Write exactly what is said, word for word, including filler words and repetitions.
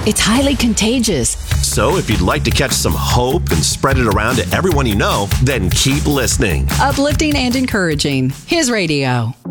It's highly contagious. So if you'd like to catch some hope and spread it around to everyone you know, then keep listening. Uplifting and encouraging. His radio.